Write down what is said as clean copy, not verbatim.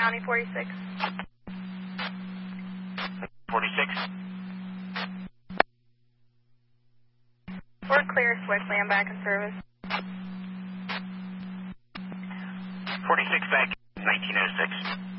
County 46. 46. We're clear, switch, land back in service. 46 back, 1906.